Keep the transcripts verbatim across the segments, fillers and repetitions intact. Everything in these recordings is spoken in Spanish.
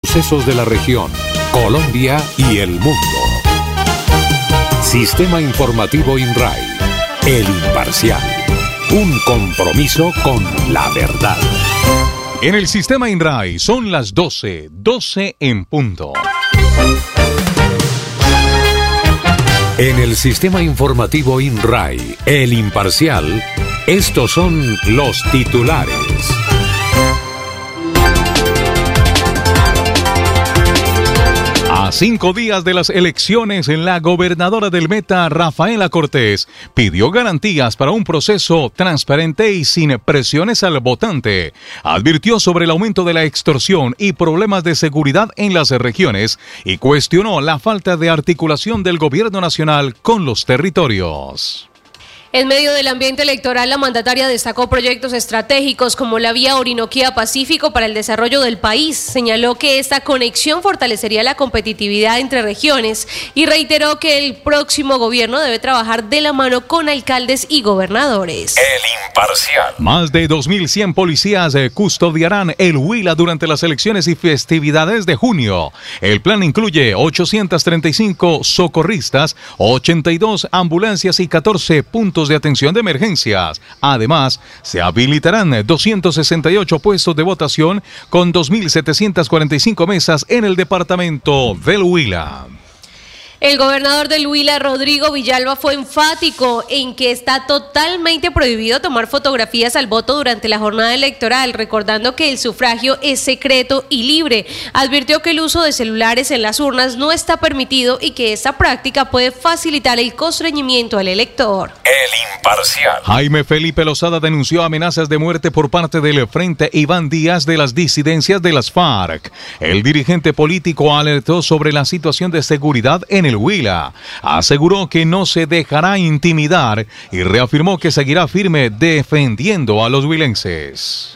sucesos de la región, Colombia y el mundo. Sistema Informativo INRAI, el imparcial. Un compromiso con la verdad. En el Sistema INRAI son las doce, doce en punto. En el Sistema Informativo INRAI, el imparcial, estos son los titulares. A cinco días de las elecciones, la gobernadora del Meta, Rafaela Cortés, pidió garantías para un proceso transparente y sin presiones al votante. Advirtió sobre el aumento de la extorsión y problemas de seguridad en las regiones y cuestionó la falta de articulación del gobierno nacional con los territorios. En medio del ambiente electoral, la mandataria destacó proyectos estratégicos como la vía Orinoquía-Pacífico para el desarrollo del país. Señaló que esta conexión fortalecería la competitividad entre regiones y reiteró que el próximo gobierno debe trabajar de la mano con alcaldes y gobernadores. El imparcial. Más de dos mil cien policías custodiarán el Huila durante las elecciones y festividades de junio. El plan incluye ochocientos treinta y cinco socorristas, ochenta y dos ambulancias y catorce puntos de atención de emergencias. Además, se habilitarán doscientos sesenta y ocho puestos de votación con dos mil setecientas cuarenta y cinco mesas en el departamento del Huila. El gobernador del Huila, Rodrigo Villalba, fue enfático en que está totalmente prohibido tomar fotografías al voto durante la jornada electoral, recordando que el sufragio es secreto y libre. Advirtió que el uso de celulares en las urnas no está permitido y que esta práctica puede facilitar el constreñimiento al elector. El imparcial. Jaime Felipe Lozada denunció amenazas de muerte por parte del Frente Iván Díaz de las disidencias de las FARC. El dirigente político alertó sobre la situación de seguridad en el El Huila. Aseguró que no se dejará intimidar y reafirmó que seguirá firme defendiendo a los huilenses.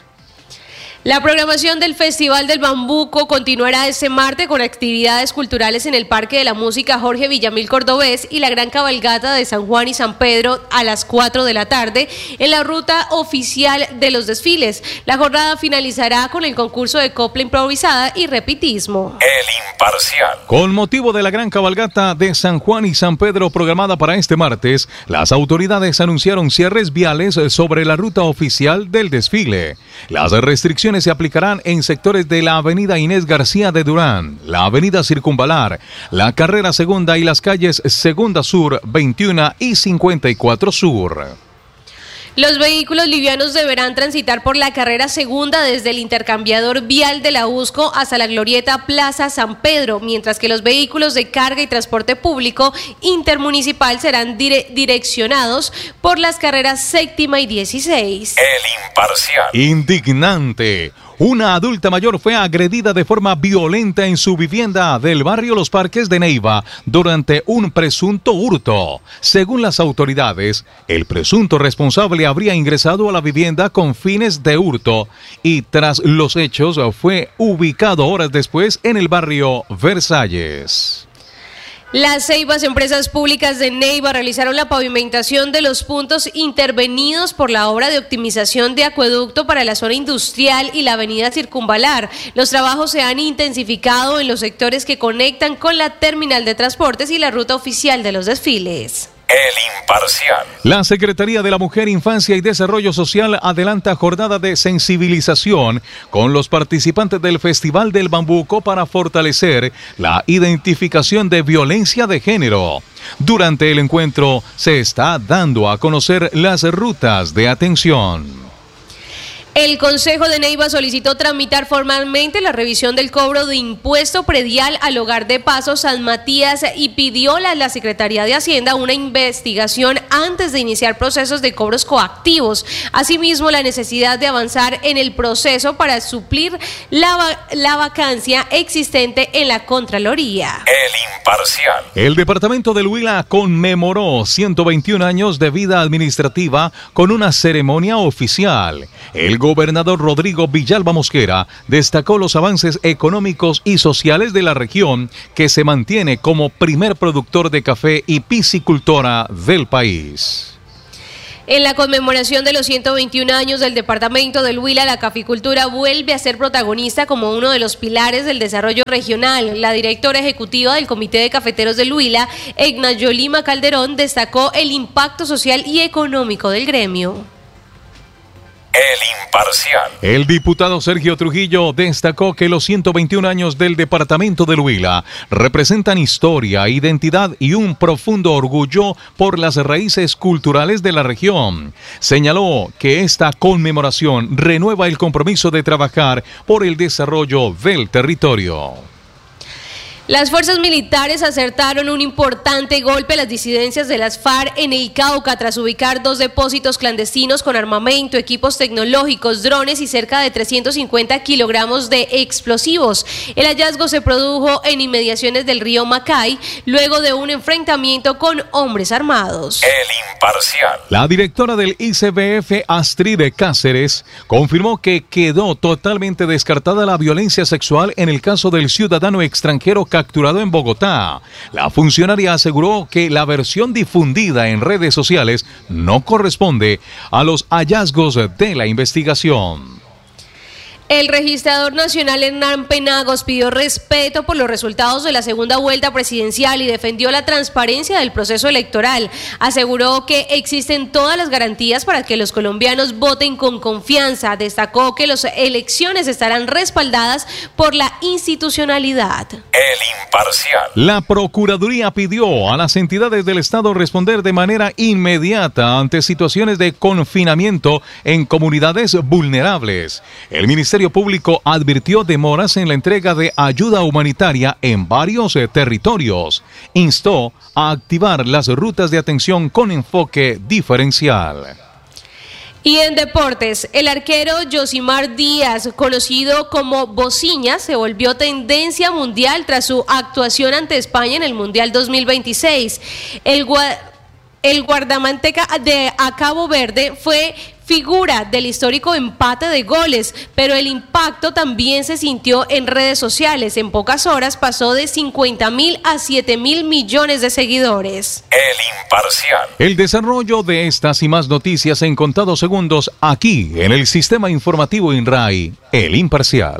La programación del Festival del Bambuco continuará este martes con actividades culturales en el Parque de la Música Jorge Villamil Cordobés y la gran cabalgata de San Juan y San Pedro a las cuatro de la tarde en la ruta oficial de los desfiles. La jornada finalizará con el concurso de copla improvisada y repitismo. El imparcial. Con motivo de la gran cabalgata de San Juan y San Pedro programada para este martes, las autoridades anunciaron cierres viales sobre la ruta oficial del desfile. Las restricciones se aplicarán en sectores de la avenida Inés García de Durán, la avenida Circunvalar, la carrera Segunda y las calles Segunda Sur, veintiuno y cincuenta y cuatro Sur. Los vehículos livianos deberán transitar por la carrera Segunda desde el intercambiador vial de la USCO hasta la glorieta Plaza San Pedro, mientras que los vehículos de carga y transporte público intermunicipal serán dire- direccionados por las carreras séptima y dieciséis. El imparcial. Indignante. Una adulta mayor fue agredida de forma violenta en su vivienda del barrio Los Parques de Neiva durante un presunto hurto. Según las autoridades, el presunto responsable habría ingresado a la vivienda con fines de hurto y tras los hechos fue ubicado horas después en el barrio Versalles. Las Ceibas Empresas Públicas de Neiva realizaron la pavimentación de los puntos intervenidos por la obra de optimización de acueducto para la zona industrial y la avenida Circunvalar. Los trabajos se han intensificado en los sectores que conectan con la terminal de transportes y la ruta oficial de los desfiles. El imparcial. La Secretaría de la Mujer, Infancia y Desarrollo Social adelanta jornada de sensibilización con los participantes del Festival del Bambuco para fortalecer la identificación de violencia de género. Durante el encuentro se está dando a conocer las rutas de atención. El Consejo de Neiva solicitó tramitar formalmente la revisión del cobro de impuesto predial al Hogar de Paso San Matías y pidió a la Secretaría de Hacienda una investigación antes de iniciar procesos de cobros coactivos. Asimismo, la necesidad de avanzar en el proceso para suplir la, va- la vacancia existente en la Contraloría. El imparcial. El departamento del Huila conmemoró ciento veintiún años de vida administrativa con una ceremonia oficial. El gobernador Rodrigo Villalba Mosquera destacó los avances económicos y sociales de la región, que se mantiene como primer productor de café y piscicultora del país. En la conmemoración de los ciento veintiún años del departamento del Huila, la caficultura vuelve a ser protagonista como uno de los pilares del desarrollo regional. La directora ejecutiva del Comité de Cafeteros del Huila, Egna Yolima Calderón, destacó el impacto social y económico del gremio. El Imparcial. El diputado Sergio Trujillo destacó que los ciento veintiún años del departamento del Huila representan historia, identidad y un profundo orgullo por las raíces culturales de la región. Señaló que esta conmemoración renueva el compromiso de trabajar por el desarrollo del territorio. Las fuerzas militares acertaron un importante golpe a las disidencias de las FARC en el Cauca tras ubicar dos depósitos clandestinos con armamento, equipos tecnológicos, drones y cerca de trescientos cincuenta kilogramos de explosivos. El hallazgo se produjo en inmediaciones del río Macay, luego de un enfrentamiento con hombres armados. El Imparcial. La directora del I C B F, Astrid Cáceres, confirmó que quedó totalmente descartada la violencia sexual en el caso del ciudadano extranjero capturado en Bogotá. La funcionaria aseguró que la versión difundida en redes sociales no corresponde a los hallazgos de la investigación. El registrador nacional Hernán Penagos pidió respeto por los resultados de la segunda vuelta presidencial y defendió la transparencia del proceso electoral. Aseguró que existen todas las garantías para que los colombianos voten con confianza. Destacó que las elecciones estarán respaldadas por la institucionalidad. El Imparcial. La Procuraduría pidió a las entidades del Estado responder de manera inmediata ante situaciones de confinamiento en comunidades vulnerables. El Ministerio El Ministerio Público advirtió demoras en la entrega de ayuda humanitaria en varios eh, territorios. Instó a activar las rutas de atención con enfoque diferencial. Y en deportes, el arquero Yosimar Díaz, conocido como Bociña, se volvió tendencia mundial tras su actuación ante España en el Mundial dos mil veintiséis. El, gua- el guardamanteca de a Cabo Verde fue figura del histórico empate de goles, pero el impacto también se sintió en redes sociales. En pocas horas pasó de cincuenta mil a siete mil millones de seguidores. El Imparcial. El desarrollo de estas y más noticias en contados segundos aquí en el Sistema Informativo INRAI, El Imparcial.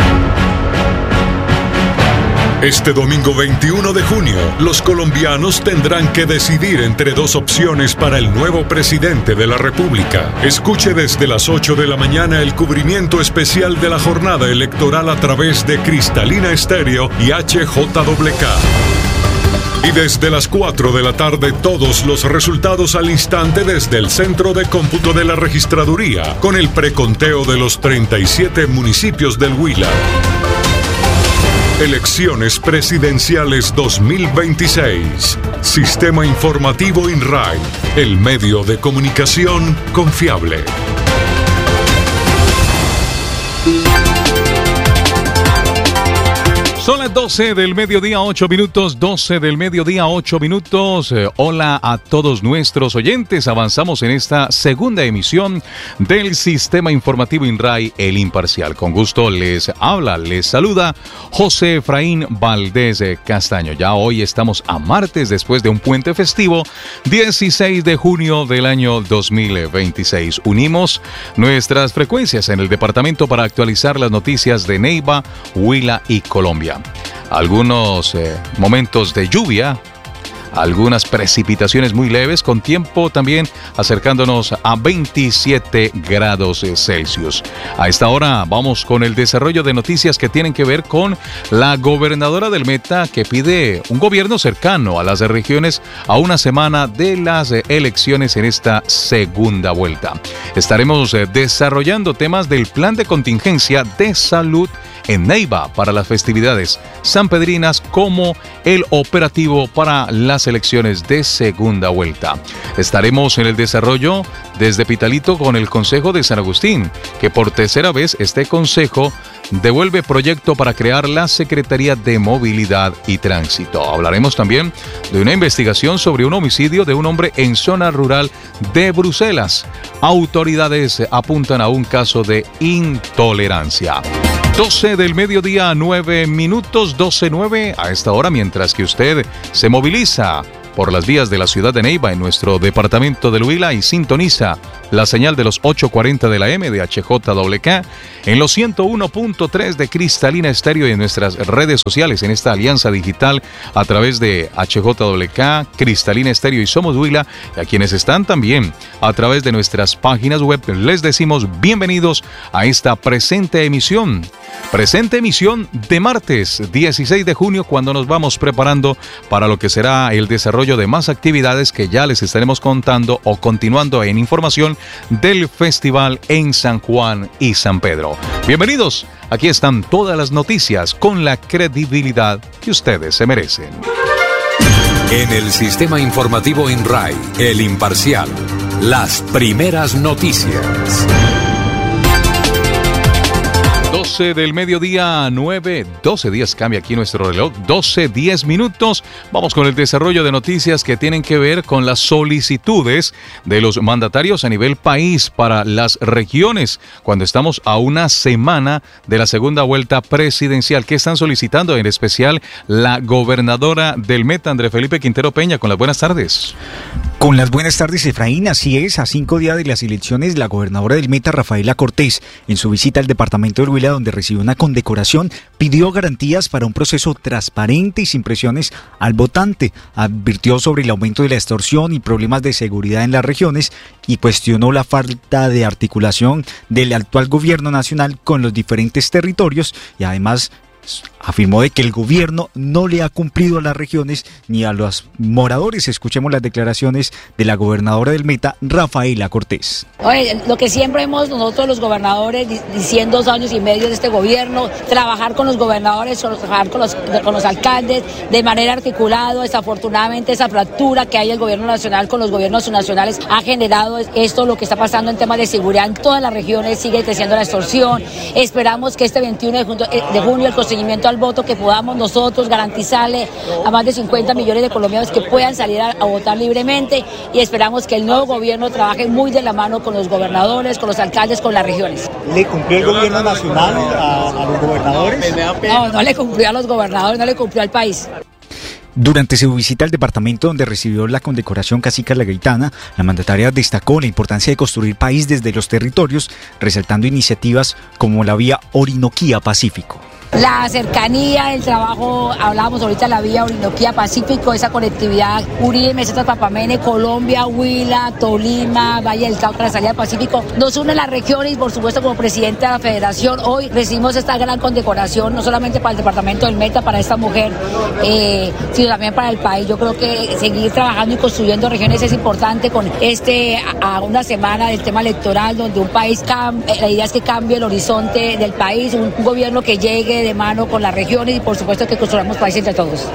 Este domingo veintiuno de junio, los colombianos tendrán que decidir entre dos opciones para el nuevo presidente de la República. Escuche desde las ocho de la mañana el cubrimiento especial de la jornada electoral a través de Cristalina Estéreo y H J W K. Y desde las cuatro de la tarde todos los resultados al instante desde el Centro de Cómputo de la Registraduría, con el preconteo de los treinta y siete municipios del Huila. Elecciones Presidenciales dos mil veintiséis. Sistema Informativo INRAI, el medio de comunicación confiable. Son las doce del mediodía, ocho minutos, doce del mediodía, ocho minutos. Eh, hola a todos nuestros oyentes. Avanzamos en esta segunda emisión del Sistema Informativo INRAI, El Imparcial. Con gusto les habla, les saluda José Efraín Valdés Castaño. Ya hoy estamos a martes después de un puente festivo, dieciséis de junio del año dos mil veintiséis. Unimos nuestras frecuencias en el departamento para actualizar las noticias de Neiva, Huila y Colombia. Algunos eh, momentos de lluvia, algunas precipitaciones muy leves, con tiempo también acercándonos a veintisiete grados Celsius. A esta hora vamos con el desarrollo de noticias que tienen que ver con la gobernadora del Meta, que pide un gobierno cercano a las regiones a una semana de las elecciones en esta segunda vuelta. Estaremos eh, desarrollando temas del plan de contingencia de salud en Neiva para las festividades sanpedrinas, como el operativo para las elecciones de segunda vuelta. Estaremos en el desarrollo desde Pitalito con el Consejo de San Agustín, que por tercera vez este consejo devuelve proyecto para crear la Secretaría de Movilidad y Tránsito. Hablaremos también de una investigación sobre un homicidio de un hombre en zona rural de Bruselas. Autoridades apuntan a un caso de intolerancia. doce del mediodía, nueve minutos, doce nueve a esta hora, mientras que usted se moviliza por las vías de la ciudad de Neiva en nuestro departamento del Huila y sintoniza la señal de los ochocientos cuarenta de la M de H J W K en los ciento uno punto tres de Cristalina Estéreo y en nuestras redes sociales en esta alianza digital a través de H J W K, Cristalina Estéreo y Somos Huila, y a quienes están también a través de nuestras páginas web les decimos bienvenidos a esta presente emisión. Presente emisión de martes dieciséis de junio, cuando nos vamos preparando para lo que será el desarrollo de más actividades que ya les estaremos contando o continuando en información del festival en San Juan y San Pedro. Bienvenidos, aquí están todas las noticias con la credibilidad que ustedes se merecen. En el sistema informativo INRAI, El Imparcial, las primeras noticias. doce del mediodía, nueve, doce días cambia aquí nuestro reloj, doce, diez minutos. Vamos con el desarrollo de noticias que tienen que ver con las solicitudes de los mandatarios a nivel país para las regiones, cuando estamos a una semana de la segunda vuelta presidencial. ¿Qué están solicitando? En especial la gobernadora del Meta, André Felipe Quintero Peña. Con las buenas tardes. Con las buenas tardes, Efraín, así es, a cinco días de las elecciones, la gobernadora del Meta, Rafaela Cortés, en su visita al departamento del Huila, donde recibió una condecoración, pidió garantías para un proceso transparente y sin presiones al votante. Advirtió sobre el aumento de la extorsión y problemas de seguridad en las regiones y cuestionó la falta de articulación del actual gobierno nacional con los diferentes territorios y además afirmó de que el gobierno no le ha cumplido a las regiones ni a los moradores. Escuchemos las declaraciones de la gobernadora del Meta, Rafaela Cortés. Oye, lo que siempre hemos nosotros los gobernadores diciendo dos años y medio de este gobierno, trabajar con los gobernadores, trabajar con los, con los alcaldes de manera articulada. Desafortunadamente esa fractura que hay el gobierno nacional con los gobiernos nacionales ha generado esto, lo que está pasando en temas de seguridad en todas las regiones, sigue creciendo la extorsión. Esperamos que este veintiuno de junio, de junio el conseguimiento al voto, que podamos nosotros garantizarle a más de cincuenta millones de colombianos que puedan salir a, a votar libremente, y esperamos que el nuevo gobierno trabaje muy de la mano con los gobernadores, con los alcaldes, con las regiones. ¿Le cumplió el gobierno nacional a, a los gobernadores? No, no le cumplió a los gobernadores, no le cumplió al país. Durante su visita al departamento donde recibió la condecoración Cacica La Gaitana, la mandataria destacó la importancia de construir país desde los territorios, resaltando iniciativas como la vía Orinoquía-Pacífico. La cercanía, el trabajo, hablábamos ahorita de la vía Orinoquía-Pacífico, esa conectividad Uribe, Mesetas, Papamene, Colombia, Huila, Tolima, Valle del Cauca, la salida al Pacífico, nos une las regiones y por supuesto como presidente de la federación hoy recibimos esta gran condecoración, no solamente para el departamento del Meta, para esta mujer, eh, sino también para el país. Yo creo que seguir trabajando y construyendo regiones es importante con este, a, a una semana del tema electoral, donde un país cambia, la idea es que cambie el horizonte del país, un, un gobierno que llegue de mano con las regiones y por supuesto que construyamos país entre todos.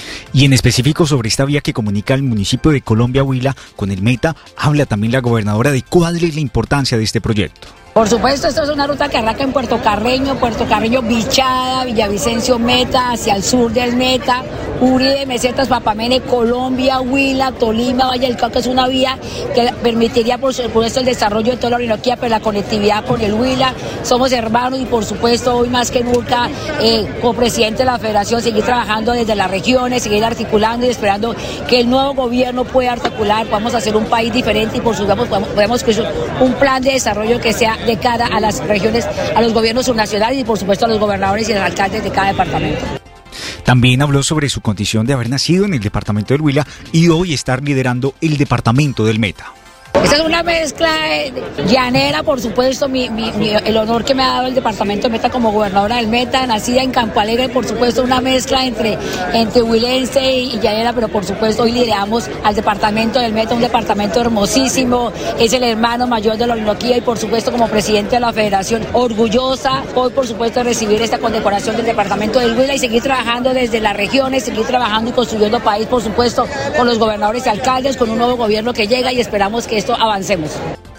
Y en específico sobre esta vía que comunica el municipio de Colombia, Huila, con el Meta, habla también la gobernadora de cuál es la importancia de este proyecto. Por supuesto, esto es una ruta que arranca en Puerto Carreño, Puerto Carreño, Bichada, Villavicencio, Meta, hacia el sur del Meta, Uribe, Mesetas, Papamene, Colombia, Huila, Tolima, Valle del Cauca. Es una vía que permitiría, por supuesto, el desarrollo de toda la Orinoquía, pero la conectividad con el Huila. Somos hermanos y, por supuesto, hoy más que nunca, eh, como presidente de la Federación, seguir trabajando desde las regiones, seguir articulando y esperando que el nuevo gobierno pueda articular, podamos hacer un país diferente y, por supuesto, podemos, podemos construir un plan de desarrollo que sea de cara a las regiones, a los gobiernos subnacionales y por supuesto a los gobernadores y los alcaldes de cada departamento. También habló sobre su condición de haber nacido en el departamento del Huila y hoy estar liderando el departamento del Meta. Esta es una mezcla llanera, por supuesto, mi, mi, mi, el honor que me ha dado el departamento del Meta como gobernadora del Meta, nacida en Campo Alegre, por supuesto una mezcla entre, entre huilense y, y llanera, pero por supuesto hoy lideramos al departamento del Meta, un departamento hermosísimo, es el hermano mayor de la Orinoquía y por supuesto como presidente de la federación, orgullosa hoy por supuesto de recibir esta condecoración del departamento del Huila y seguir trabajando desde las regiones, seguir trabajando y construyendo país, por supuesto, con los gobernadores y alcaldes, con un nuevo gobierno que llega y esperamos que esto avancemos.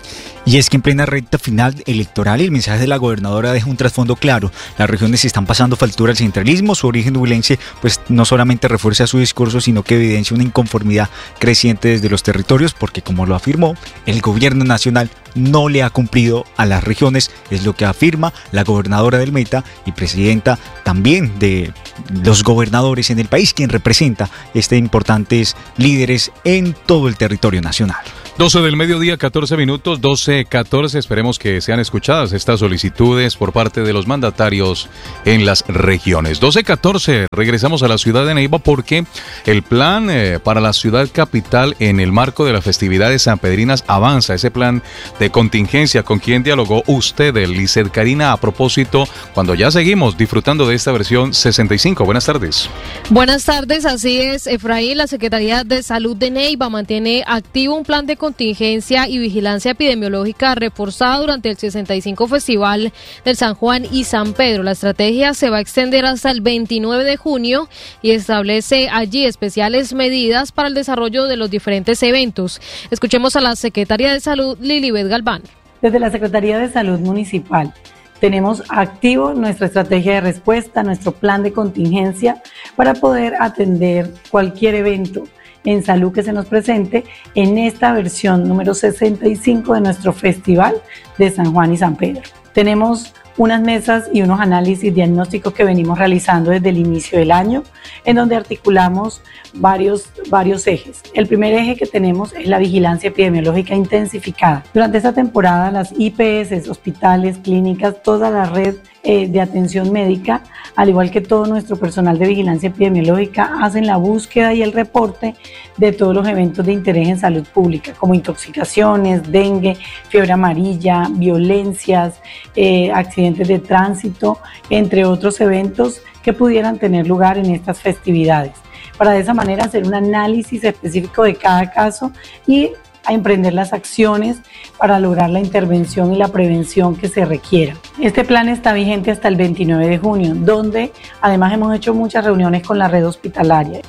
Y es que en plena recta final electoral el mensaje de la gobernadora deja un trasfondo claro. Las regiones están pasando factura al centralismo, su origen huilense pues no solamente refuerza su discurso, sino que evidencia una inconformidad creciente desde los territorios, porque como lo afirmó, el gobierno nacional no le ha cumplido a las regiones, es lo que afirma la gobernadora del Meta y presidenta también de los gobernadores en el país, quien representa este importantes líderes en todo el territorio nacional. doce del mediodía, catorce minutos, doce catorce. Esperemos que sean escuchadas estas solicitudes por parte de los mandatarios en las regiones. doce catorce, regresamos a la ciudad de Neiva porque el plan eh, para la ciudad capital en el marco de las festividades sanpedrinas avanza. Ese plan de contingencia, ¿con quién dialogó usted, Lizeth Karina, a propósito, cuando ya seguimos disfrutando de esta versión sesenta y cinco? Buenas tardes. Buenas tardes, así es, Efraín. La Secretaría de Salud de Neiva mantiene activo un plan de contingencia y vigilancia epidemiológica reforzada durante el sesenta y cinco Festival del San Juan y San Pedro. La estrategia se va a extender hasta el veintinueve de junio y establece allí especiales medidas para el desarrollo de los diferentes eventos. Escuchemos a la Secretaria de Salud, Lilibet Galván. Desde la Secretaría de Salud Municipal tenemos activo nuestra estrategia de respuesta, nuestro plan de contingencia para poder atender cualquier evento en salud que se nos presente en esta versión número sesenta y cinco de nuestro Festival de San Juan y San Pedro. Tenemos unas mesas y unos análisis diagnósticos que venimos realizando desde el inicio del año, en donde articulamos varios, varios ejes. El primer eje que tenemos es la vigilancia epidemiológica intensificada. Durante esta temporada, las I P S, hospitales, clínicas, toda la red eh, de atención médica, al igual que todo nuestro personal de vigilancia epidemiológica, hacen la búsqueda y el reporte de todos los eventos de interés en salud pública, como intoxicaciones, dengue, fiebre amarilla, violencias, eh, accidentes de tránsito, entre otros eventos que pudieran tener lugar en estas festividades. Para de esa manera hacer un análisis específico de cada caso y a emprender las acciones para lograr la intervención y la prevención que se requiera. Este plan está vigente hasta el veintinueve de junio, donde además hemos hecho muchas reuniones con la red hospitalaria.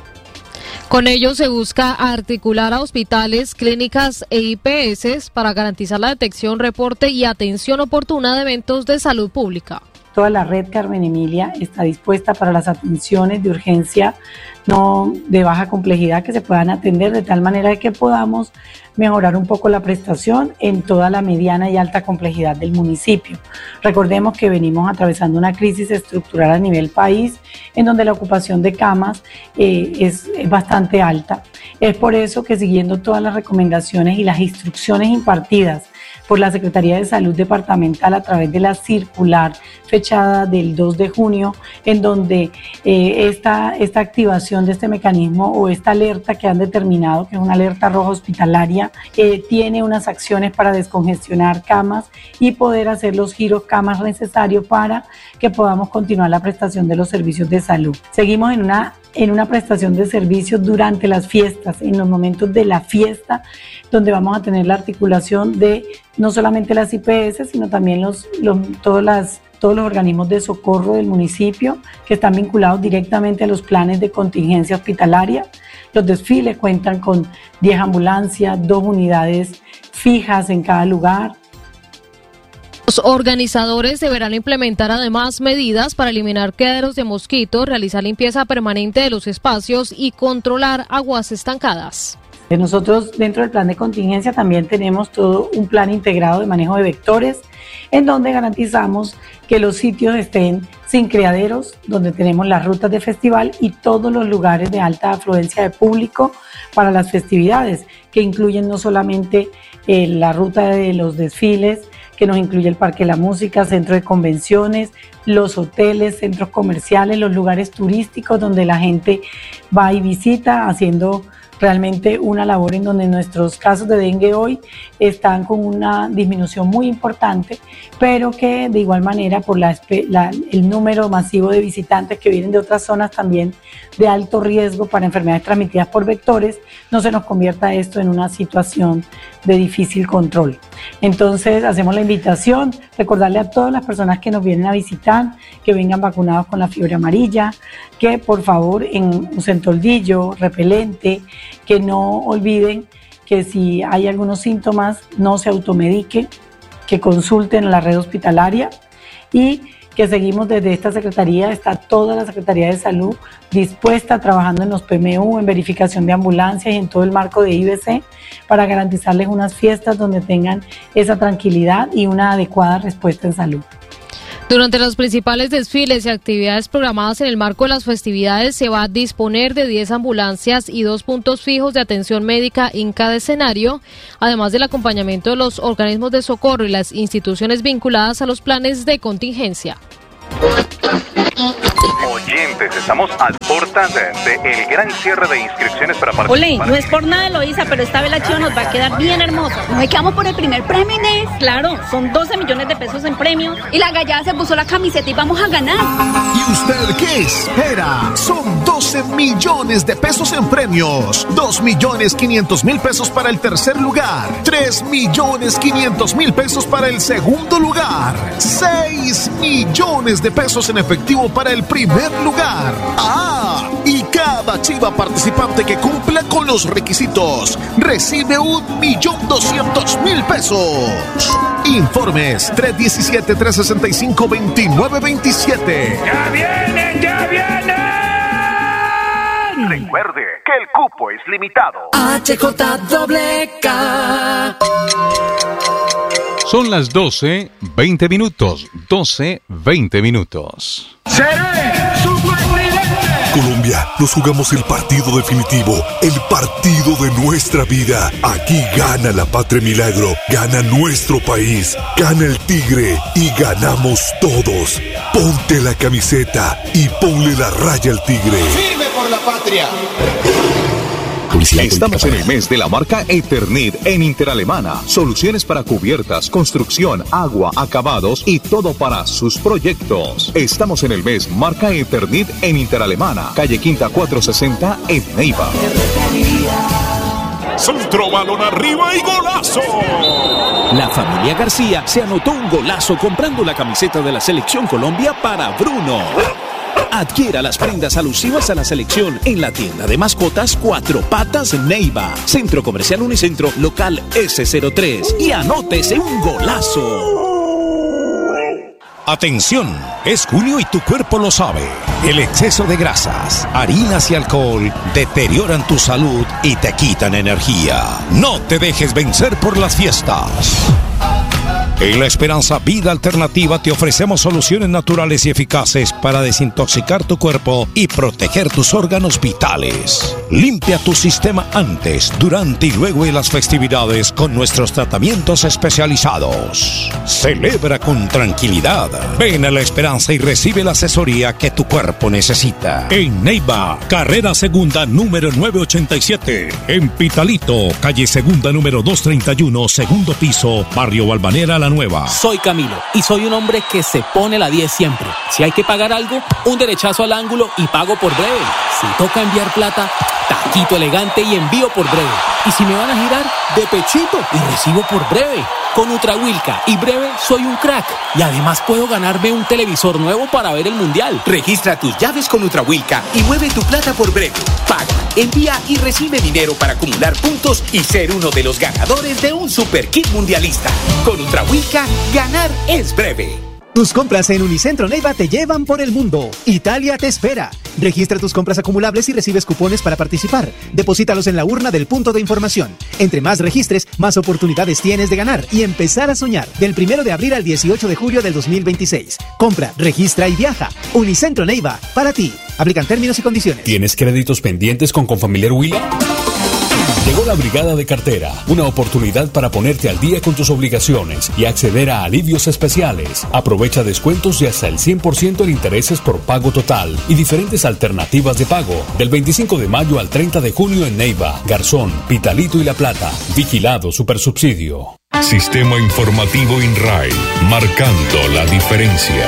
Con ello se busca articular a hospitales, clínicas e I P S para garantizar la detección, reporte y atención oportuna de eventos de salud pública. Toda la red Carmen Emilia está dispuesta para las atenciones de urgencia no de baja complejidad que se puedan atender de tal manera que podamos mejorar un poco la prestación en toda la mediana y alta complejidad del municipio. Recordemos que venimos atravesando una crisis estructural a nivel país en donde la ocupación de camas eh, es, es bastante alta. Es por eso que siguiendo todas las recomendaciones y las instrucciones impartidas por la Secretaría de Salud Departamental a través de la circular fechada del dos de junio, en donde eh, esta, esta activación de este mecanismo o esta alerta que han determinado, que es una alerta roja hospitalaria, eh, tiene unas acciones para descongestionar camas y poder hacer los giros camas necesarios para que podamos continuar la prestación de los servicios de salud. Seguimos en una en una prestación de servicios durante las fiestas, en los momentos de la fiesta, donde vamos a tener la articulación de no solamente las I P S, sino también los, los, todas las, todos los organismos de socorro del municipio que están vinculados directamente a los planes de contingencia hospitalaria. Los desfiles cuentan con diez ambulancias, dos unidades fijas en cada lugar. Los organizadores deberán implementar además medidas para eliminar criaderos de mosquitos, realizar limpieza permanente de los espacios y controlar aguas estancadas. Nosotros dentro del plan de contingencia también tenemos todo un plan integrado de manejo de vectores en donde garantizamos que los sitios estén sin criaderos, donde tenemos las rutas de festival y todos los lugares de alta afluencia de público para las festividades, que incluyen no solamente eh, la ruta de los desfiles, que nos incluye el Parque de la Música, centro de convenciones, los hoteles, centros comerciales, los lugares turísticos donde la gente va y visita, haciendo realmente una labor en donde nuestros casos de dengue hoy están con una disminución muy importante, pero que de igual manera por la, la, el número masivo de visitantes que vienen de otras zonas también de alto riesgo para enfermedades transmitidas por vectores, no se nos convierta esto en una situación de difícil control. Entonces hacemos la invitación, recordarle a todas las personas que nos vienen a visitar que vengan vacunados con la fiebre amarilla, que por favor en un centoldillo, repelente, que no olviden que si hay algunos síntomas no se automediquen, que consulten a la red hospitalaria y que seguimos desde esta Secretaría. Está toda la Secretaría de Salud dispuesta, trabajando en los P M U, en verificación de ambulancias y en todo el marco de I B C para garantizarles unas fiestas donde tengan esa tranquilidad y una adecuada respuesta en salud. Durante los principales desfiles y actividades programadas en el marco de las festividades se va a disponer de diez ambulancias y dos puntos fijos de atención médica en cada escenario, además del acompañamiento de los organismos de socorro y las instituciones vinculadas a los planes de contingencia. Oyentes, estamos a puertas del de gran cierre de inscripciones para participar. Ole, no es por nada, Eloísa, pero esta vez la chiva nos va a quedar bien hermosa. ¿No me quedamos por el primer premio, Inés? Claro, son doce millones de pesos en premios. Y la gallada se puso la camiseta y vamos a ganar. ¿Y usted qué espera? Son doce millones de pesos en premios. dos millones quinientos mil pesos para el tercer lugar. tres millones quinientos mil pesos para el segundo lugar. seis millones de pesos en efectivo para el primer lugar. ¡Ah! Y cada chiva participante que cumpla con los requisitos recibe un millón doscientos mil pesos. Informes tres uno siete, tres seis cinco, dos nueve dos siete. ¡Ya vienen, ya vienen! Recuerde que el cupo es limitado. H J doble K. Son las doce, veinte minutos. doce, veinte minutos. ¡Seré su presidente! Colombia, nos jugamos el partido definitivo, el partido de nuestra vida. Aquí gana la Patria Milagro, gana nuestro país, gana el Tigre y ganamos todos. Ponte la camiseta y ponle la raya al Tigre. ¡Firme por la patria! Estamos en el mes de la marca Eternit en Interalemana. Soluciones para cubiertas, construcción, agua, acabados y todo para sus proyectos. Estamos en el mes marca Eternit en Interalemana, calle Quinta cuatrocientos sesenta en Neiva. Centro, balón arriba y golazo. La familia García se anotó un golazo comprando la camiseta de la Selección Colombia para Bruno. Adquiera las prendas alusivas a la selección en la tienda de mascotas Cuatro Patas Neiva, Centro Comercial Unicentro, local ese cero tres, y anótese un golazo. Atención, es junio y tu cuerpo lo sabe. El exceso de grasas, harinas y alcohol deterioran tu salud y te quitan energía. No te dejes vencer por las fiestas. En La Esperanza Vida Alternativa te ofrecemos soluciones naturales y eficaces para desintoxicar tu cuerpo y proteger tus órganos vitales. Limpia tu sistema antes, durante y luego de las festividades con nuestros tratamientos especializados. Celebra con tranquilidad. Ven a La Esperanza y recibe la asesoría que tu cuerpo necesita. En Neiva, carrera segunda número novecientos ochenta y siete. En Pitalito, calle segunda número doscientos treinta y uno, segundo piso, barrio Balvanera La Nueva. Soy Camilo y soy un hombre que se pone la diez siempre. Si hay que pagar algo, un derechazo al ángulo y pago por breve. Si toca enviar plata, taquito elegante y envío por breve. Y si me van a girar, de pechito y recibo por breve. Con Ultrawilca y Breve soy un crack. Y además puedo ganarme un televisor nuevo para ver el mundial. Registra tus llaves con Ultrawilca y mueve tu plata por Breve. Paga, envía y recibe dinero para acumular puntos y ser uno de los ganadores de un super kit mundialista. Con Ultrawilca, ganar es breve. Tus compras en Unicentro Neiva te llevan por el mundo. Italia te espera. Registra tus compras acumulables y recibes cupones para participar. Deposítalos en la urna del punto de información. Entre más registres, más oportunidades tienes de ganar y empezar a soñar. Del primero de abril al dieciocho de julio del dos mil veintiséis. Compra, registra y viaja. Unicentro Neiva, para ti. Aplican términos y condiciones. ¿Tienes créditos pendientes con Confamiliar Huila? Llegó la Brigada de Cartera, una oportunidad para ponerte al día con tus obligaciones y acceder a alivios especiales. Aprovecha descuentos de hasta el cien por ciento en intereses por pago total y diferentes alternativas de pago. Del veinticinco de mayo al treinta de junio en Neiva, Garzón, Pitalito y La Plata. Vigilado Supersubsidio. Sistema Informativo INRAE, marcando la diferencia.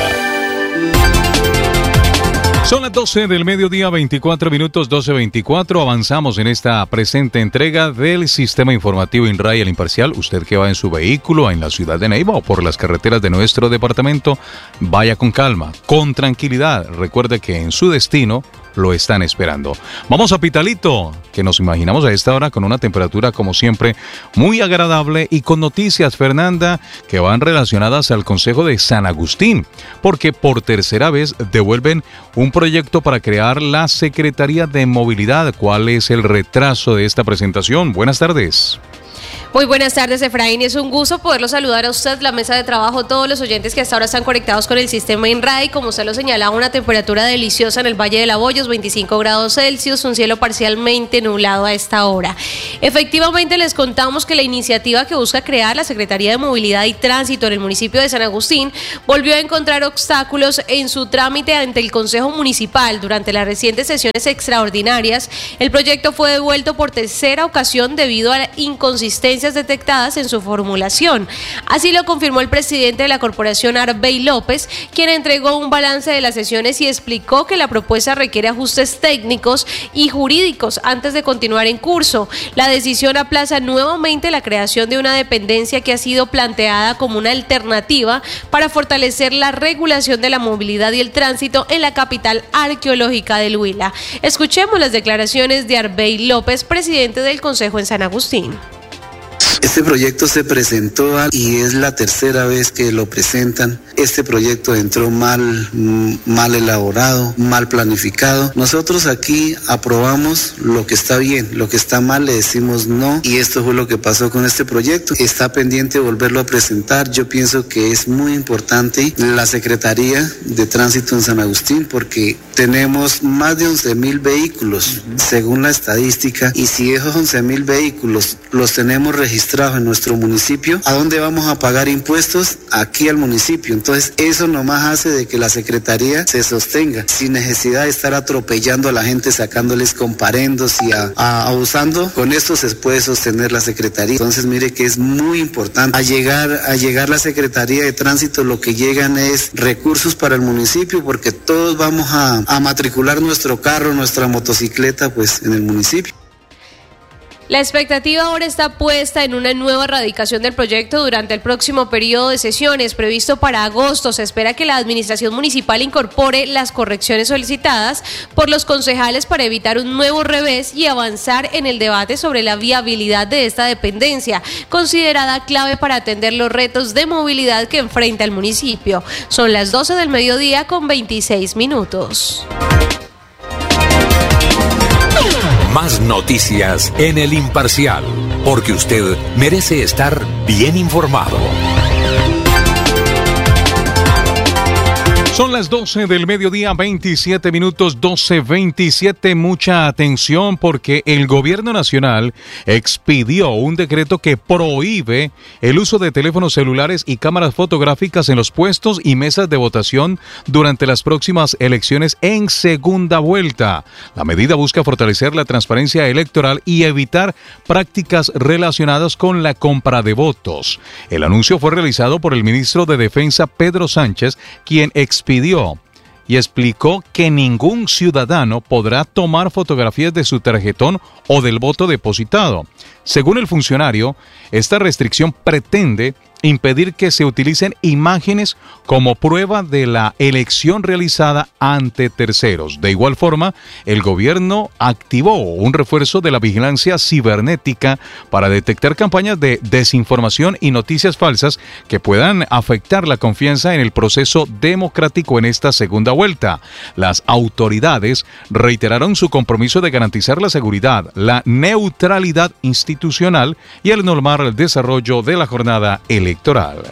Son las doce del mediodía, veinticuatro minutos, doce veinticuatro. Avanzamos en esta presente entrega del Sistema Informativo INRAE, el imparcial. Usted que va en su vehículo en la ciudad de Neiva o por las carreteras de nuestro departamento, vaya con calma, con tranquilidad. Recuerde que en su destino lo están esperando. Vamos a Pitalito, que nos imaginamos a esta hora con una temperatura como siempre muy agradable y con noticias, Fernanda, que van relacionadas al Consejo de San Agustín, porque por tercera vez devuelven un proyecto para crear la Secretaría de Movilidad. ¿Cuál es el retraso de esta presentación? Buenas tardes. Muy buenas tardes, Efraín. Es un gusto poderlo saludar a usted, la mesa de trabajo, todos los oyentes que hasta ahora están conectados con el sistema INRAE. Como usted lo señalaba, una temperatura deliciosa en el Valle de Laboyos, veinticinco grados Celsius, un cielo parcialmente nublado a esta hora. Efectivamente, les contamos que la iniciativa que busca crear la Secretaría de Movilidad y Tránsito en el municipio de San Agustín volvió a encontrar obstáculos en su trámite ante el Consejo Municipal. Durante las recientes sesiones extraordinarias, el proyecto fue devuelto por tercera ocasión debido a la inconsistencia detectadas en su formulación. Así lo confirmó el presidente de la corporación, Arbey López, quien entregó un balance de las sesiones y explicó que la propuesta requiere ajustes técnicos y jurídicos antes de continuar en curso. La decisión aplaza nuevamente la creación de una dependencia que ha sido planteada como una alternativa para fortalecer la regulación de la movilidad y el tránsito en la capital arqueológica del Huila. Escuchemos las declaraciones de Arbey López, presidente del Consejo en San Agustín. Este proyecto se presentó y es la tercera vez que lo presentan. Este proyecto entró mal, mal elaborado, mal planificado. Nosotros aquí aprobamos lo que está bien, lo que está mal le decimos no, y esto fue lo que pasó con este proyecto. Está pendiente volverlo a presentar. Yo pienso que es muy importante la Secretaría de Tránsito en San Agustín porque tenemos más de once mil vehículos según la estadística, y si esos once mil vehículos los tenemos registrados en nuestro municipio, ¿a dónde vamos a pagar impuestos? Aquí al municipio. Entonces eso nomás hace de que la Secretaría se sostenga sin necesidad de estar atropellando a la gente, sacándoles comparendos y a, a, abusando. Con esto se puede sostener la Secretaría. Entonces mire que es muy importante. A llegar, a llegar la Secretaría de Tránsito, lo que llegan es recursos para el municipio, porque todos vamos a, a matricular nuestro carro, nuestra motocicleta pues en el municipio. La expectativa ahora está puesta en una nueva radicación del proyecto durante el próximo periodo de sesiones previsto para agosto. Se espera que la administración municipal incorpore las correcciones solicitadas por los concejales para evitar un nuevo revés y avanzar en el debate sobre la viabilidad de esta dependencia, considerada clave para atender los retos de movilidad que enfrenta el municipio. Son las doce del mediodía con veintiséis minutos. Más noticias en El Imparcial, porque usted merece estar bien informado. Son las doce del mediodía, veintisiete minutos, doce veintisiete. Mucha atención porque el gobierno nacional expidió un decreto que prohíbe el uso de teléfonos celulares y cámaras fotográficas en los puestos y mesas de votación durante las próximas elecciones en segunda vuelta. La medida busca fortalecer la transparencia electoral y evitar prácticas relacionadas con la compra de votos. El anuncio fue realizado por el ministro de Defensa, Pedro Sánchez, quien expidió pidió y explicó que ningún ciudadano podrá tomar fotografías de su tarjetón o del voto depositado. Según el funcionario, esta restricción pretende impedir que se utilicen imágenes como prueba de la elección realizada ante terceros. De igual forma, el gobierno activó un refuerzo de la vigilancia cibernética para detectar campañas de desinformación y noticias falsas que puedan afectar la confianza en el proceso democrático en esta segunda vuelta. Las autoridades reiteraron su compromiso de garantizar la seguridad, la neutralidad institucional y el normal desarrollo de la jornada electoral. electoral.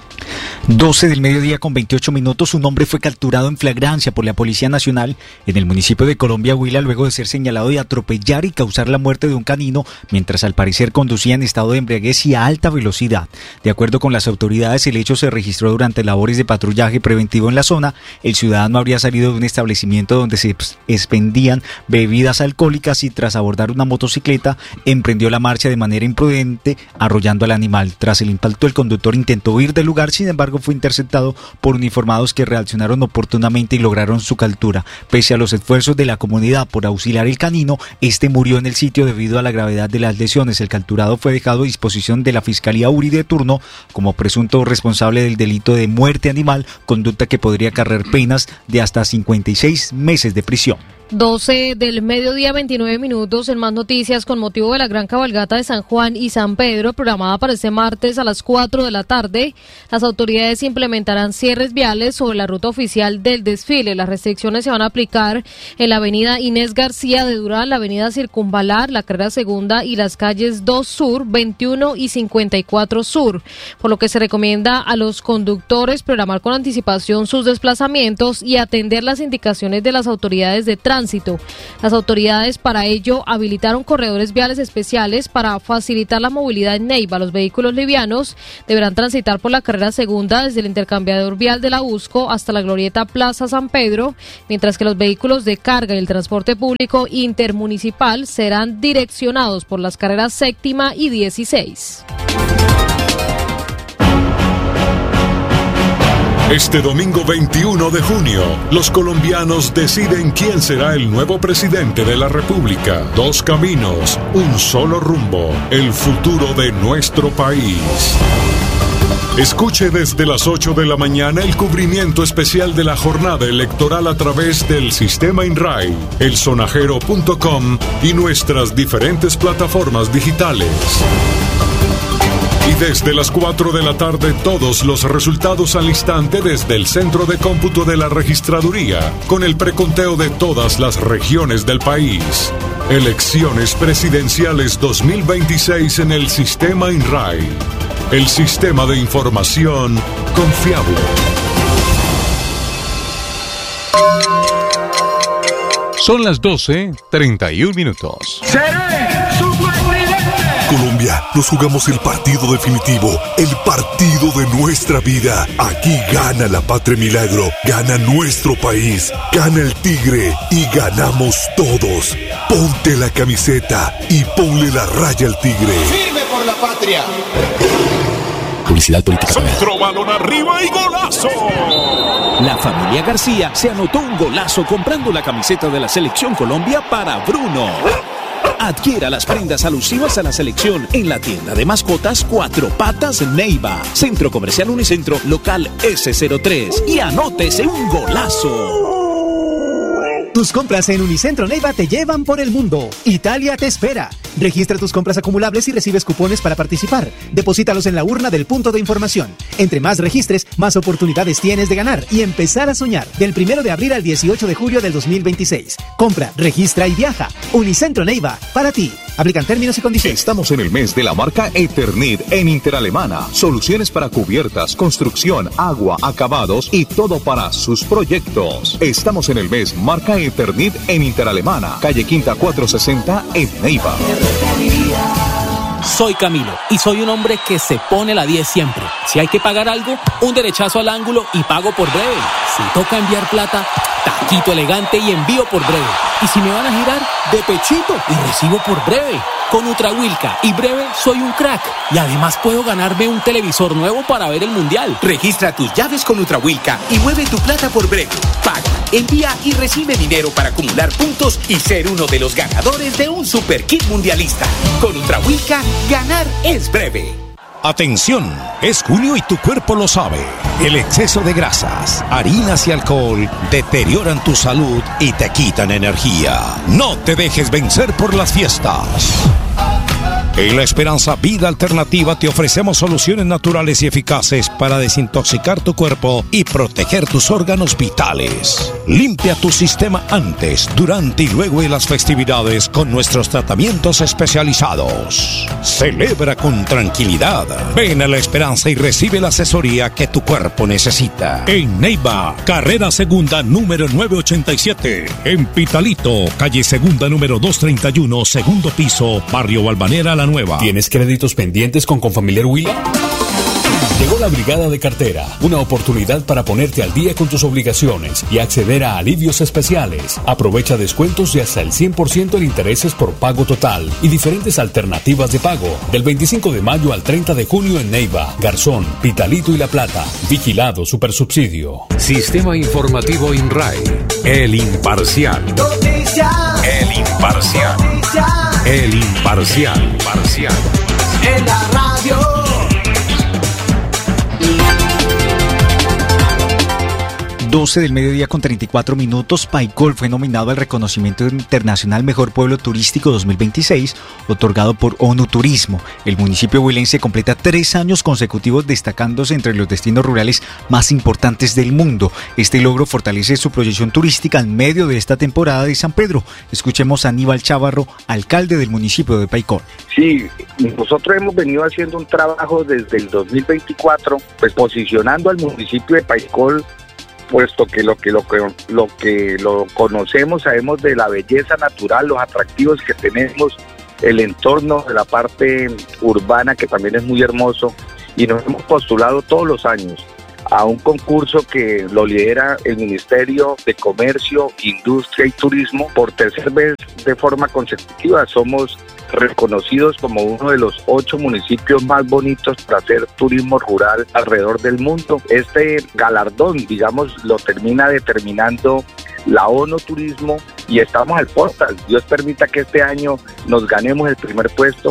doce del mediodía con veintiocho minutos, un hombre fue capturado en flagrancia por la Policía Nacional en el municipio de Colombia, Huila, luego de ser señalado de atropellar y causar la muerte de un canino, mientras al parecer conducía en estado de embriaguez y a alta velocidad. De acuerdo con las autoridades, el hecho se registró durante labores de patrullaje preventivo en la zona. El ciudadano habría salido de un establecimiento donde se expendían bebidas alcohólicas y tras abordar una motocicleta, emprendió la marcha de manera imprudente, arrollando al animal. Tras el impacto, el conductor intentó huir del lugar, sin embargo, fue interceptado por uniformados que reaccionaron oportunamente y lograron su captura. Pese a los esfuerzos de la comunidad por auxiliar el canino, este murió en el sitio debido a la gravedad de las lesiones. El capturado fue dejado a disposición de la Fiscalía URI de turno como presunto responsable del delito de muerte animal, conducta que podría acarrear penas de hasta cincuenta y seis meses de prisión. doce del mediodía, veintinueve minutos. En más noticias, con motivo de la gran cabalgata de San Juan y San Pedro, programada para este martes a las cuatro de la tarde, las autoridades implementarán cierres viales sobre la ruta oficial del desfile. Las restricciones se van a aplicar en la avenida Inés García de Durán, la avenida Circunvalar, la carrera segunda y las calles dos Sur, veintiuno y cincuenta y cuatro Sur, por lo que se recomienda a los conductores programar con anticipación sus desplazamientos y atender las indicaciones de las autoridades de tránsito. Las autoridades para ello habilitaron corredores viales especiales para facilitar la movilidad en Neiva. Los vehículos livianos deberán transitar por la carrera segunda desde el intercambiador vial de la USCO hasta la glorieta Plaza San Pedro, mientras que los vehículos de carga y el transporte público intermunicipal serán direccionados por las carreras séptima y dieciséis. Este domingo veintiuno de junio, los colombianos deciden quién será el nuevo presidente de la República. Dos caminos, un solo rumbo, el futuro de nuestro país. Escuche desde las ocho de la mañana el cubrimiento especial de la jornada electoral a través del sistema INRAI, elsonajero punto com y nuestras diferentes plataformas digitales. Y desde las cuatro de la tarde todos los resultados al instante desde el Centro de Cómputo de la Registraduría, con el preconteo de todas las regiones del país. Elecciones presidenciales dos mil veintiséis en el sistema INRAI. El sistema de información confiable. Son las doce, treinta y un minutos. ¡Seré su presidente! Colombia, nos jugamos el partido definitivo, el partido de nuestra vida. Aquí gana la Patria Milagro, gana nuestro país, gana el Tigre y ganamos todos. Ponte la camiseta y ponle la raya al Tigre. ¡Firme por la patria! Publicidad política. Centro, balón arriba y golazo. La familia García se anotó un golazo comprando la camiseta de la Selección Colombia para Bruno. Adquiera las prendas alusivas a la selección en la tienda de mascotas Cuatro Patas Neiva, Centro Comercial Unicentro, local ese cero tres, y anótese un golazo. Tus compras en Unicentro Neiva te llevan por el mundo. Italia te espera. Registra tus compras acumulables y recibes cupones para participar. Deposítalos en la urna del punto de información. Entre más registres, más oportunidades tienes de ganar y empezar a soñar. Del primero de abril al dieciocho de julio del dos mil veintiséis. Compra, registra y viaja. Unicentro Neiva, para ti. Aplican términos y condiciones. Estamos en el mes de la marca Eternit en Interalemana. Soluciones para cubiertas, construcción, agua, acabados y todo para sus proyectos. Estamos en el mes marca Eternit en Interalemana, calle Quinta cuatrocientos sesenta en Neiva. Soy Camilo y soy un hombre que se pone la diez siempre. Si hay que pagar algo, un derechazo al ángulo y pago por breve. Si toca enviar plata, taquito elegante y envío por breve. Y si me van a girar, de pechito y recibo por breve. Con Ultrawilca y Breve soy un crack. Y además puedo ganarme un televisor nuevo para ver el mundial. Registra tus llaves con Ultrawilca y mueve tu plata por Breve. Paga, envía y recibe dinero para acumular puntos y ser uno de los ganadores de un Super Kit Mundialista. Con Ultrawilca, ganar es breve. Atención, es junio y tu cuerpo lo sabe. El exceso de grasas, harinas y alcohol deterioran tu salud y te quitan energía. No te dejes vencer por las fiestas. En La Esperanza Vida Alternativa te ofrecemos soluciones naturales y eficaces para desintoxicar tu cuerpo y proteger tus órganos vitales. Limpia tu sistema antes, durante y luego de las festividades con nuestros tratamientos especializados. Celebra con tranquilidad. Ven a La Esperanza y recibe la asesoría que tu cuerpo necesita. En Neiva, carrera segunda número novecientos ochenta y siete. En Pitalito, calle segunda número doscientos treinta y uno, segundo piso, barrio Balvanera La Nueva. ¿Tienes créditos pendientes con Confamiliar Huila? Llegó la Brigada de Cartera, una oportunidad para ponerte al día con tus obligaciones y acceder a alivios especiales. Aprovecha descuentos de hasta el cien por ciento en intereses por pago total y diferentes alternativas de pago. Del veinticinco de mayo al treinta de junio en Neiva, Garzón, Pitalito y La Plata. Vigilado Supersubsidio. Sistema Informativo INRAE. El Imparcial. Noticias. El Imparcial. Noticias. El Imparcial. Parcial. En la radio. doce del mediodía con treinta y cuatro minutos, Paicol fue nominado al reconocimiento internacional Mejor Pueblo Turístico dos mil veintiséis, otorgado por ONU Turismo. El municipio huilense completa tres años consecutivos destacándose entre los destinos rurales más importantes del mundo. Este logro fortalece su proyección turística en medio de esta temporada de San Pedro. Escuchemos a Aníbal Chávarro, alcalde del municipio de Paicol. Sí, nosotros hemos venido haciendo un trabajo desde el dos mil veinticuatro, pues posicionando al municipio de Paicol, puesto que lo que lo que lo que lo conocemos, sabemos de la belleza natural, los atractivos que tenemos, el entorno de la parte urbana que también es muy hermoso, y nos hemos postulado todos los años a un concurso que lo lidera el Ministerio de Comercio, Industria y Turismo. Por tercera vez de forma consecutiva somos reconocidos como uno de los ocho municipios más bonitos para hacer turismo rural alrededor del mundo. Este galardón, digamos, lo termina determinando la ONU Turismo y estamos al portal. Dios permita que este año nos ganemos el primer puesto.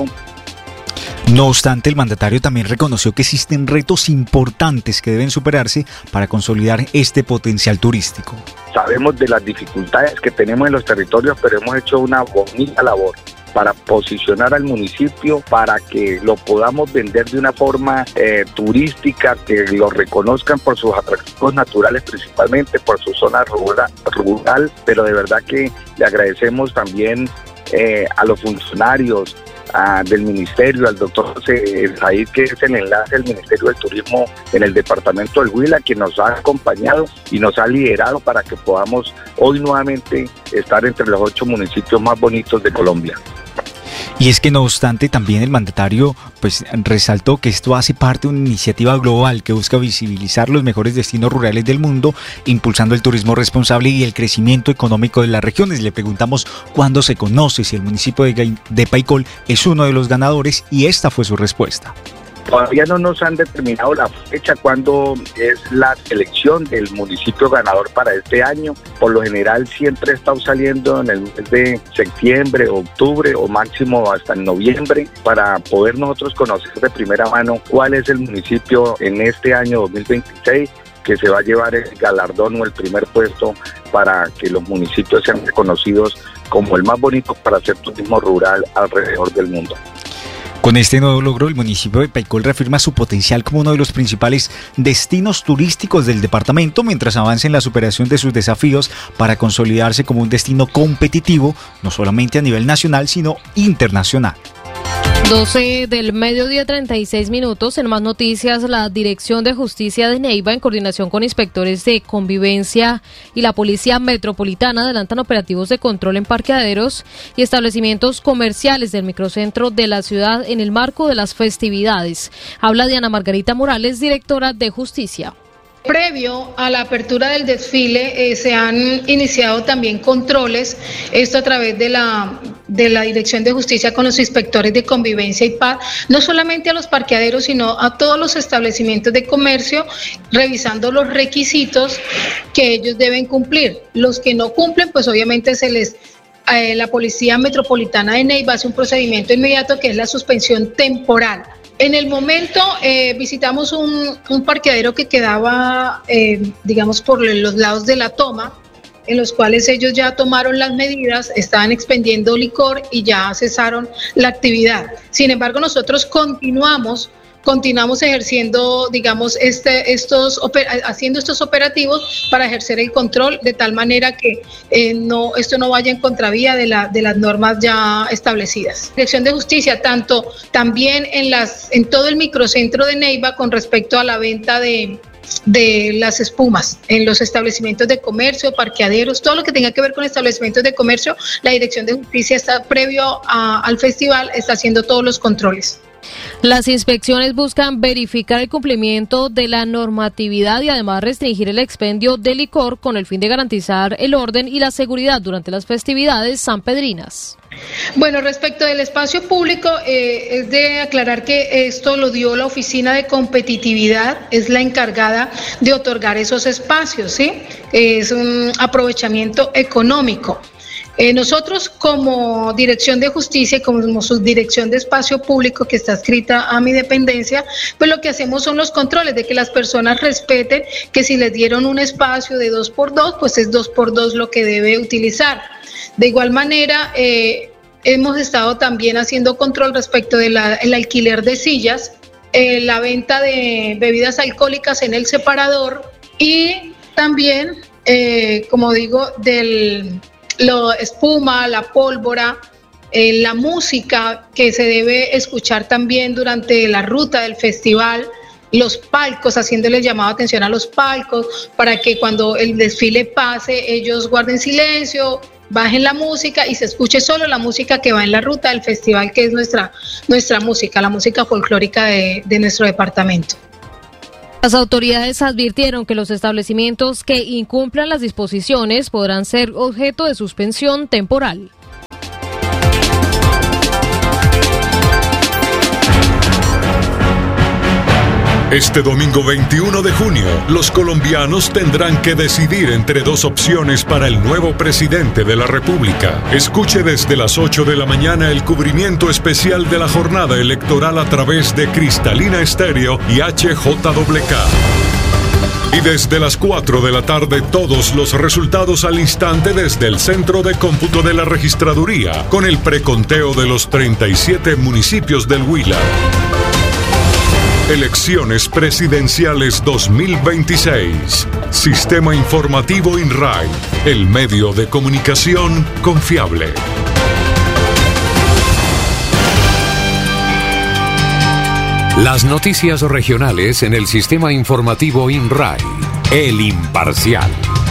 No obstante, el mandatario también reconoció que existen retos importantes que deben superarse para consolidar este potencial turístico. Sabemos de las dificultades que tenemos en los territorios, pero hemos hecho una bonita labor para posicionar al municipio, para que lo podamos vender de una forma eh, turística, que lo reconozcan por sus atractivos naturales, principalmente por su zona rural, rural pero de verdad que le agradecemos también eh, a los funcionarios a, del ministerio, al doctor Said, que es el enlace del Ministerio del Turismo en el departamento del Huila, quien nos ha acompañado y nos ha liderado para que podamos hoy nuevamente estar entre los ocho municipios más bonitos de Colombia. Y es que no obstante también el mandatario pues resaltó que esto hace parte de una iniciativa global que busca visibilizar los mejores destinos rurales del mundo, impulsando el turismo responsable y el crecimiento económico de las regiones. Le preguntamos cuándo se conoce si el municipio de, de Paicol es uno de los ganadores y esta fue su respuesta. Todavía no nos han determinado la fecha cuando es la selección del municipio ganador para este año. Por lo general siempre está saliendo en el mes de septiembre, octubre o máximo hasta en noviembre, para poder nosotros conocer de primera mano cuál es el municipio en este año dos mil veintiséis que se va a llevar el galardón o el primer puesto para que los municipios sean reconocidos como el más bonito para hacer turismo rural alrededor del mundo. Con este nuevo logro, el municipio de Paicol reafirma su potencial como uno de los principales destinos turísticos del departamento, mientras avanza en la superación de sus desafíos para consolidarse como un destino competitivo, no solamente a nivel nacional, sino internacional. doce del mediodía, treinta y seis minutos. En más noticias, la Dirección de Justicia de Neiva, en coordinación con inspectores de convivencia y la Policía Metropolitana, adelantan operativos de control en parqueaderos y establecimientos comerciales del microcentro de la ciudad en el marco de las festividades. Habla Diana Margarita Morales, directora de Justicia. Previo a la apertura del desfile eh, se han iniciado también controles, esto a través de la, de la Dirección de Justicia con los inspectores de convivencia y paz, no solamente a los parqueaderos, sino a todos los establecimientos de comercio, revisando los requisitos que ellos deben cumplir. Los que no cumplen, pues obviamente se les... Eh, la Policía Metropolitana de Neiva hace un procedimiento inmediato que es la suspensión temporal. En el momento eh, visitamos un, un parqueadero que quedaba, eh, digamos, por los lados de la toma, en los cuales ellos ya tomaron las medidas, estaban expendiendo licor y ya cesaron la actividad. Sin embargo, nosotros continuamos continuamos ejerciendo, digamos, este, estos, haciendo estos operativos para ejercer el control de tal manera que eh, no, esto no vaya en contravía de, la, de las normas ya establecidas. Dirección de Justicia, tanto también en, las, en todo el microcentro de Neiva con respecto a la venta de, de las espumas en los establecimientos de comercio, parqueaderos, todo lo que tenga que ver con establecimientos de comercio, la Dirección de Justicia está previo a, al festival, está haciendo todos los controles. Las inspecciones buscan verificar el cumplimiento de la normatividad y además restringir el expendio de licor con el fin de garantizar el orden y la seguridad durante las festividades sanpedrinas. Bueno, respecto del espacio público, eh, es de aclarar que esto lo dio la Oficina de Competitividad, es la encargada de otorgar esos espacios, ¿sí? Es un aprovechamiento económico. Eh, nosotros como Dirección de Justicia, como Subdirección de Espacio Público, que está adscrita a mi dependencia, pues lo que hacemos son los controles de que las personas respeten que si les dieron un espacio de dos por dos, pues es dos por dos lo que debe utilizar. De igual manera, eh, hemos estado también haciendo control respecto del alquiler de sillas, eh, la venta de bebidas alcohólicas en el separador y también, eh, como digo, del... la espuma, la pólvora, eh, la música que se debe escuchar también durante la ruta del festival, los palcos, haciéndoles llamado atención a los palcos para que cuando el desfile pase ellos guarden silencio, bajen la música y se escuche solo la música que va en la ruta del festival, que es nuestra, nuestra música, la música folclórica de, de nuestro departamento. Las autoridades advirtieron que los establecimientos que incumplan las disposiciones podrán ser objeto de suspensión temporal. Este domingo veintiuno de junio, los colombianos tendrán que decidir entre dos opciones para el nuevo presidente de la República. Escuche desde las ocho de la mañana el cubrimiento especial de la jornada electoral a través de Cristalina Estéreo y H J W K. Y desde las cuatro de la tarde todos los resultados al instante desde el Centro de Cómputo de la Registraduría, con el preconteo de los treinta y siete municipios del Huila. Elecciones Presidenciales dos mil veintiséis. Sistema Informativo INRAI, el medio de comunicación confiable. Las noticias regionales en el Sistema Informativo INRAI, el imparcial.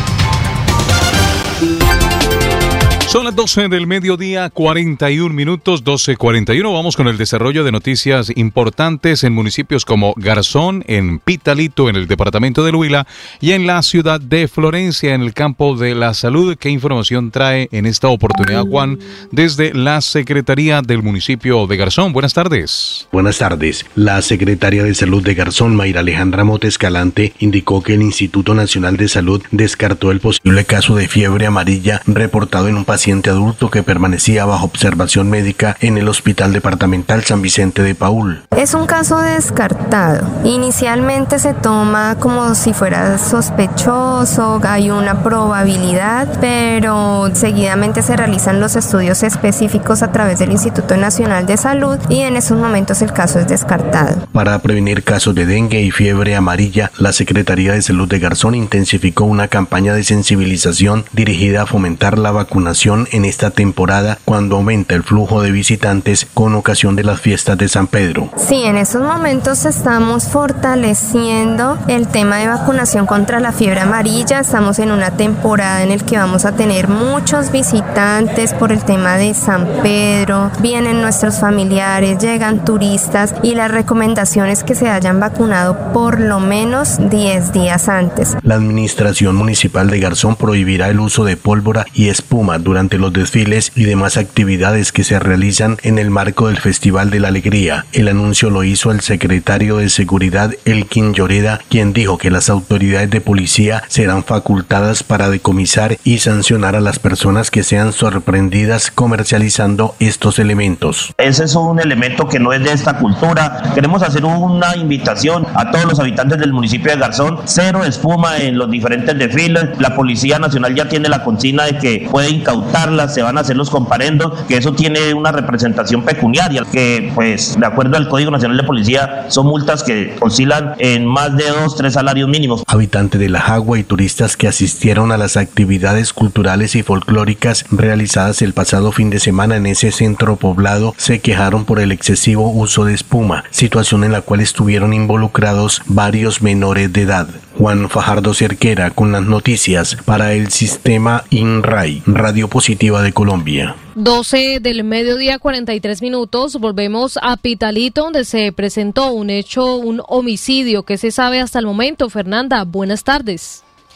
Son las doce del mediodía, cuarenta y un minutos, doce cuarenta y uno. Vamos con el desarrollo de noticias importantes en municipios como Garzón, en Pitalito, en el departamento del Huila, y en la ciudad de Florencia, en el campo de la salud. ¿Qué información trae en esta oportunidad, Juan, desde la Secretaría del municipio de Garzón? Buenas tardes. Buenas tardes. La secretaria de Salud de Garzón, Mayra Alejandra Mota Escalante, indicó que el Instituto Nacional de Salud descartó el posible caso de fiebre amarilla reportado en un paciente adulto que permanecía bajo observación médica en el Hospital Departamental San Vicente de Paúl. Es un caso descartado. Inicialmente se toma como si fuera sospechoso, hay una probabilidad, pero seguidamente se realizan los estudios específicos a través del Instituto Nacional de Salud y en esos momentos el caso es descartado. Para prevenir casos de dengue y fiebre amarilla, la Secretaría de Salud de Garzón intensificó una campaña de sensibilización dirigida a fomentar la vacunación en esta temporada cuando aumenta el flujo de visitantes con ocasión de las fiestas de San Pedro. Sí, en esos momentos estamos fortaleciendo el tema de vacunación contra la fiebre amarilla. Estamos en una temporada en la que vamos a tener muchos visitantes por el tema de San Pedro, vienen nuestros familiares, llegan turistas y la recomendación es que se hayan vacunado por lo menos diez días antes. La administración municipal de Garzón prohibirá el uso de pólvora y espuma durante durante los desfiles y demás actividades que se realizan en el marco del Festival de la Alegría. El anuncio lo hizo el secretario de Seguridad, Elkin Lloreda, quien dijo que las autoridades de policía serán facultadas para decomisar y sancionar a las personas que sean sorprendidas comercializando estos elementos. Ese es un elemento que no es de esta cultura. Queremos hacer una invitación a todos los habitantes del municipio de Garzón: cero espuma en los diferentes desfiles. La Policía Nacional ya tiene la consigna de que puede incautarlas, se van a hacer los comparendos, que eso tiene una representación pecuniaria, que pues de acuerdo al Código Nacional de Policía son multas que oscilan en más de dos, tres salarios mínimos. Habitantes de La Jagua y turistas que asistieron a las actividades culturales y folclóricas realizadas el pasado fin de semana en ese centro poblado se quejaron por el excesivo uso de espuma, situación en la cual estuvieron involucrados varios menores de edad. Juan Fajardo Cerquera con las noticias para el Sistema INRAI, Radio Positiva de Colombia. doce del mediodía, cuarenta y tres minutos. Volvemos a Pitalito, donde se presentó un hecho, un homicidio. ¿Qué se sabe hasta el momento? Fernanda, buenas tardes.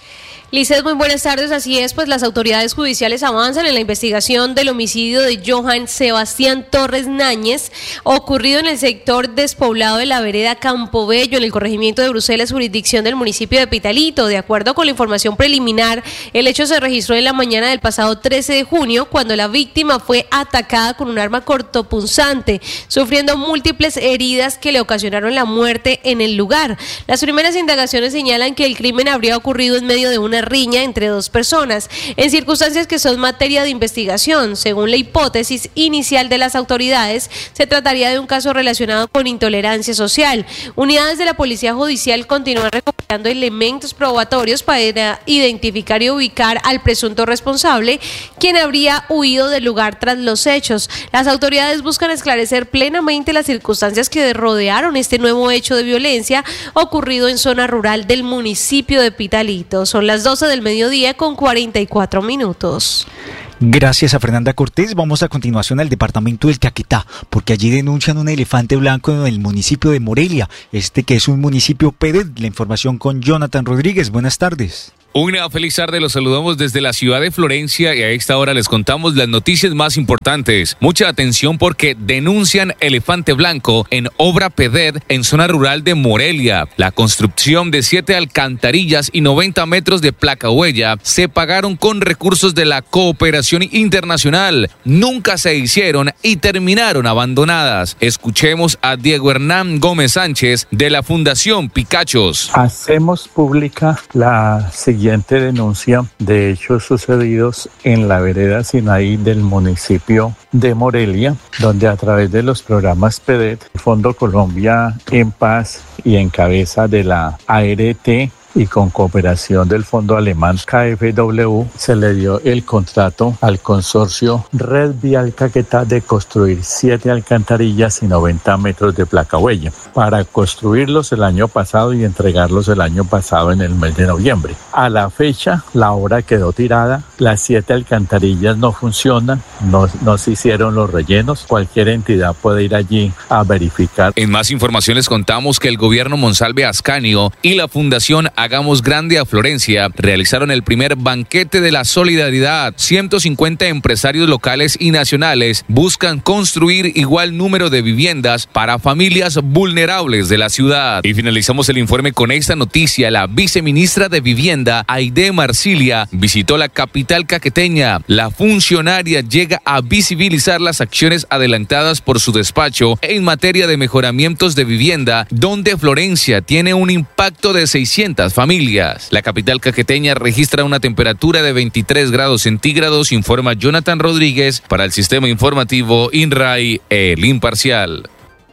Lizeth, muy buenas tardes. Así es, pues las autoridades judiciales avanzan en la investigación del homicidio de Johan Sebastián Torres Náñez, ocurrido en el sector despoblado de la vereda Campo Bello, en el corregimiento de Bruselas, jurisdicción del municipio de Pitalito. De acuerdo con la información preliminar, el hecho se registró en la mañana del pasado trece de junio, cuando la víctima fue atacada con un arma cortopunzante, sufriendo múltiples heridas que le ocasionaron la muerte en el lugar. Las primeras indagaciones señalan que el crimen habría ocurrido en medio de una riña entre dos personas, en circunstancias que son materia de investigación. Según la hipótesis inicial de las autoridades, se trataría de un caso relacionado con intolerancia social. Unidades de la Policía Judicial continúan recuperando elementos probatorios para identificar y ubicar al presunto responsable, quien habría huido del lugar tras los hechos. Las autoridades buscan esclarecer plenamente las circunstancias que rodearon este nuevo hecho de violencia ocurrido en zona rural del municipio de Pitalito. Son las doce del mediodía con cuarenta y cuatro minutos. Gracias a Fernanda Cortés. Vamos a continuación al departamento del Caquetá, porque allí denuncian un elefante blanco en el municipio de Morelia, este que es un municipio P D. La información con Jonathan Rodríguez. Buenas tardes. Una feliz tarde, los saludamos desde la ciudad de Florencia y a esta hora les contamos las noticias más importantes. Mucha atención porque denuncian elefante blanco en obra P D E D en zona rural de Morelia. La construcción de siete alcantarillas y noventa metros de placahuella se pagaron con recursos de la cooperación internacional. Nunca se hicieron y terminaron abandonadas. Escuchemos a Diego Hernán Gómez Sánchez de la Fundación Picachos. Hacemos pública la siguiente Siguiente denuncia de hechos sucedidos en la vereda Sinaí del municipio de Morelia, donde a través de los programas P D E D, Fondo Colombia en Paz y en cabeza de la A R T y con cooperación del fondo alemán K F W, se le dio el contrato al consorcio Red Vial Caquetá de construir siete alcantarillas y noventa metros de placahuella para construirlos el año pasado y entregarlos el año pasado en el mes de noviembre. A la fecha, la obra quedó tirada, las siete alcantarillas no funcionan, no, no se hicieron los rellenos. Cualquier entidad puede ir allí a verificar. En más información les contamos que el gobierno Monsalve Ascanio y la Fundación Hagamos Grande a Florencia realizaron el primer banquete de la solidaridad. ciento cincuenta empresarios locales y nacionales buscan construir igual número de viviendas para familias vulnerables de la ciudad. Y finalizamos el informe con esta noticia. La viceministra de Vivienda, Aide Marcilia, visitó la capital caqueteña. La funcionaria llega a visibilizar las acciones adelantadas por su despacho en materia de mejoramientos de vivienda, donde Florencia tiene un impacto de seiscientas familias. La capital caqueteña registra una temperatura de veintitrés grados centígrados, informa Jonathan Rodríguez para el sistema informativo INRAI, El Imparcial.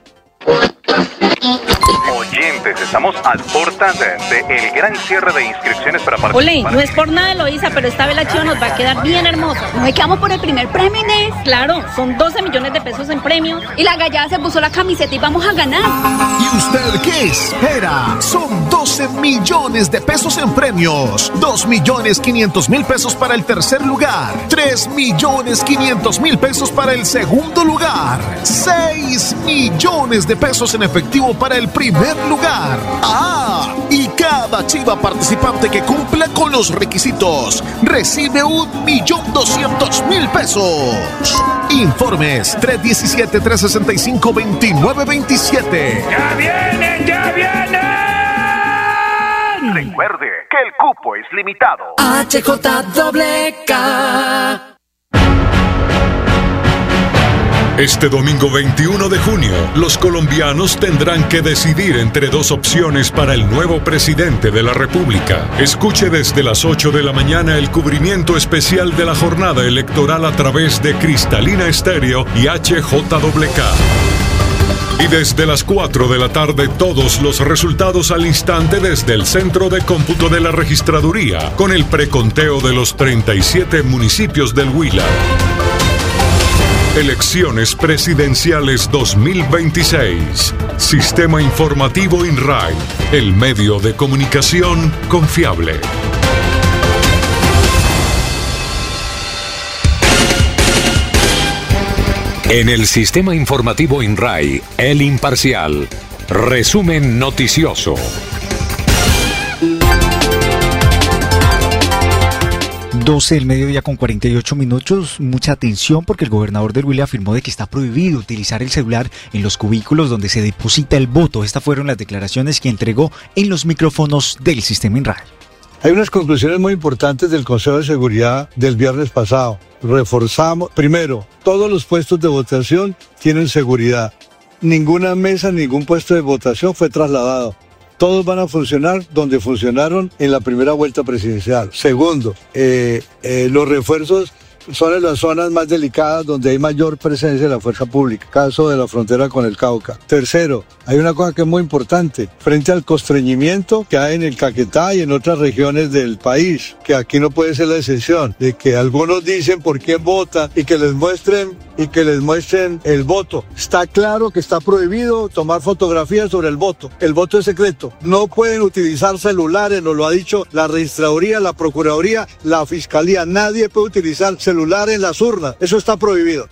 Oyentes, estamos a puertas del de gran cierre de inscripciones para participar. Ole, no es por nada, Eloísa, pero esta vez la chiva nos va a quedar bien hermosa. ¿No es que vamos por el primer premio, Inés? Claro, son doce millones de pesos en premios. Y la gallada se puso la camiseta y vamos a ganar. ¿Y usted qué espera? Son doce millones de pesos en premios. dos millones quinientos mil pesos para el tercer lugar. tres millones quinientos mil pesos para el segundo lugar. seis millones de pesos en efectivo para el primer lugar. Ah, y cada chiva participante que cumpla con los requisitos recibe un millón doscientos mil pesos. Informes tres diecisiete, tres sesenta y cinco, veintinueve veintisiete. ¡Ya vienen, ya vienen! Recuerde que el cupo es limitado. H J doble K. Este domingo veintiuno de junio, los colombianos tendrán que decidir entre dos opciones para el nuevo presidente de la República. Escuche desde las ocho de la mañana el cubrimiento especial de la jornada electoral a través de Cristalina Estéreo y H J doble K. Y desde las cuatro de la tarde todos los resultados al instante desde el Centro de Cómputo de la Registraduría, con el preconteo de los treinta y siete municipios del Huila. Elecciones Presidenciales dos mil veintiséis. Sistema Informativo INRAI, el medio de comunicación confiable. En el Sistema Informativo INRAI, El Imparcial, resumen noticioso. doce del mediodía con cuarenta y ocho minutos, mucha atención porque el gobernador del Huila afirmó de que está prohibido utilizar el celular en los cubículos donde se deposita el voto. Estas fueron las declaraciones que entregó en los micrófonos del sistema INRAE. Hay unas conclusiones muy importantes del Consejo de Seguridad del viernes pasado. Reforzamos, primero, todos los puestos de votación tienen seguridad. Ninguna mesa, ningún puesto de votación fue trasladado. Todos van a funcionar donde funcionaron en la primera vuelta presidencial. Segundo, eh, eh, los refuerzos son en las zonas más delicadas donde hay mayor presencia de la fuerza pública, caso de la frontera con el Cauca. Tercero, hay una cosa que es muy importante, frente al constreñimiento que hay en el Caquetá y en otras regiones del país, que aquí no puede ser la excepción, de que algunos dicen por quién votan y que les muestren y que les muestren el voto. Está claro que está prohibido tomar fotografías sobre el voto. El voto es secreto. No pueden utilizar celulares, nos lo ha dicho la registraduría, la procuraduría, la fiscalía. Nadie puede utilizar celular en las urnas. Eso está prohibido.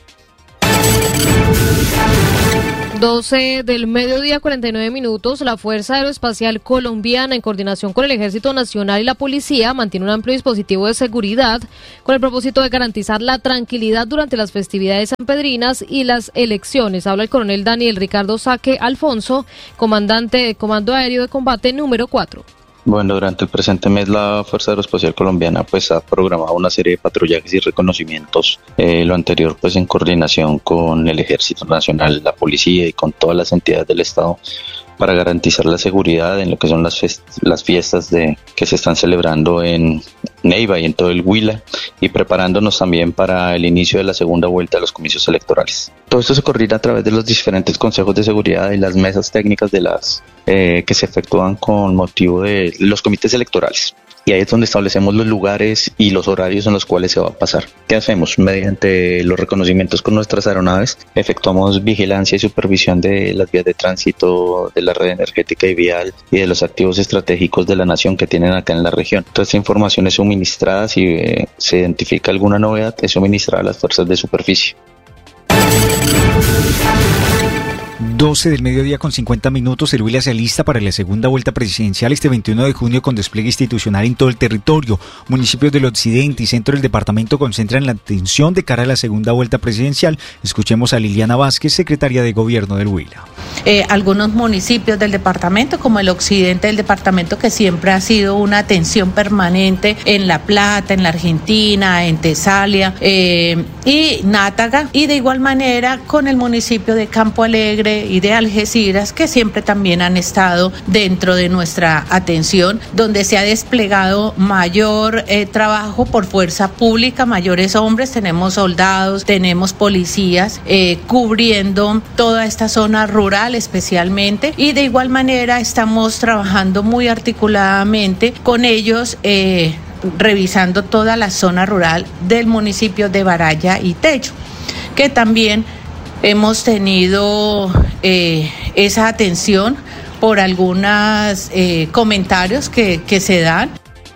doce del mediodía, cuarenta y nueve minutos. La Fuerza Aeroespacial Colombiana, en coordinación con el Ejército Nacional y la Policía, mantiene un amplio dispositivo de seguridad con el propósito de garantizar la tranquilidad durante las festividades sanpedrinas y las elecciones. Habla el coronel Daniel Ricardo Saque Alfonso, comandante de Comando Aéreo de Combate número cuatro. Bueno, durante el presente mes la Fuerza Aeroespacial Colombiana pues ha programado una serie de patrullajes y reconocimientos, eh, lo anterior pues en coordinación con el Ejército Nacional, la Policía y con todas las entidades del Estado para garantizar la seguridad en lo que son las, fest- las fiestas de que se están celebrando en Neiva y en todo el Huila, y preparándonos también para el inicio de la segunda vuelta de los comicios electorales. Todo esto se coordina a través de los diferentes consejos de seguridad y las mesas técnicas de las eh, que se efectúan con motivo de los comités electorales. Y ahí es donde establecemos los lugares y los horarios en los cuales se va a pasar. ¿Qué hacemos? Mediante los reconocimientos con nuestras aeronaves, efectuamos vigilancia y supervisión de las vías de tránsito, de la red energética y vial y de los activos estratégicos de la nación que tienen acá en la región. Toda esta información es suministrada, si eh, se identifica alguna novedad, es suministrada a las fuerzas de superficie. doce del mediodía con cincuenta minutos, el Huila se alista para la segunda vuelta presidencial este veintiuno de junio con despliegue institucional en todo el territorio. Municipios del occidente y centro del departamento concentran la atención de cara a la segunda vuelta presidencial. Escuchemos a Liliana Vázquez, secretaria de Gobierno del Huila. Eh, algunos municipios del departamento, como el occidente del departamento, que siempre ha sido una atención permanente en La Plata, en la Argentina, en Tesalia eh, y Nátaga, y de igual manera con el municipio de Campo Alegre y de Algeciras, que siempre también han estado dentro de nuestra atención, donde se ha desplegado mayor eh, trabajo por fuerza pública, mayores hombres, tenemos soldados, tenemos policías eh, cubriendo toda esta zona rural especialmente, y de igual manera estamos trabajando muy articuladamente con ellos, eh, revisando toda la zona rural del municipio de Baraya y Techo, que también hemos tenido eh, esa atención por algunos eh, comentarios que, que se dan.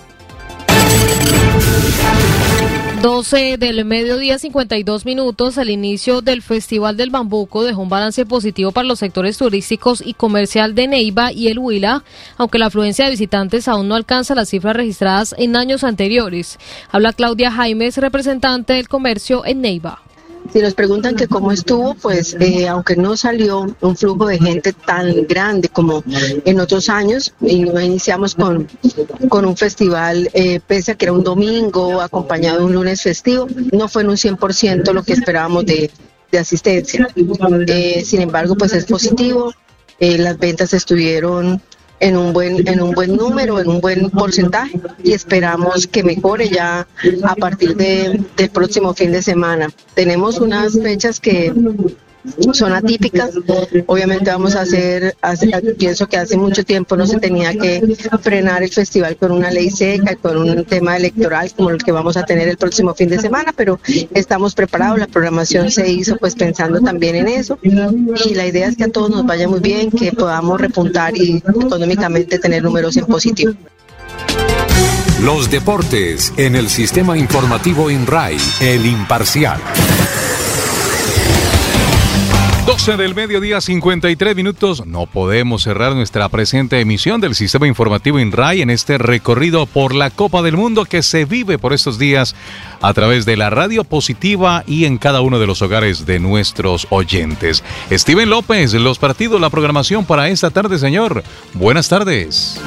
doce del mediodía, cincuenta y dos minutos. El inicio del Festival del Bambuco dejó un balance positivo para los sectores turísticos y comercial de Neiva y el Huila, aunque la afluencia de visitantes aún no alcanza las cifras registradas en años anteriores. Habla Claudia Jaimes, representante del comercio en Neiva. Si nos preguntan que cómo estuvo, pues eh, aunque no salió un flujo de gente tan grande como en otros años, y no iniciamos con, con un festival, eh, pese a que era un domingo acompañado de un lunes festivo, no fue en un cien por ciento lo que esperábamos de, de asistencia. Eh, sin embargo, pues es positivo, eh, las ventas estuvieron en un buen en un buen número, en un buen porcentaje, y esperamos que mejore ya a partir de, del próximo fin de semana. Tenemos unas fechas que son atípicas. Obviamente vamos a hacer, hacer, pienso que hace mucho tiempo no se tenía que frenar el festival con una ley seca, con un tema electoral como el que vamos a tener el próximo fin de semana, pero estamos preparados, la programación se hizo pues pensando también en eso, y la idea es que a todos nos vaya muy bien, que podamos repuntar y económicamente tener números en positivo. Los deportes en el sistema informativo INRAE, el imparcial. doce del mediodía, cincuenta y tres minutos. No podemos cerrar nuestra presente emisión del Sistema Informativo INRAI en este recorrido por la Copa del Mundo que se vive por estos días a través de la radio positiva y en cada uno de los hogares de nuestros oyentes. Steven López, los partidos, la programación para esta tarde, señor. Buenas tardes.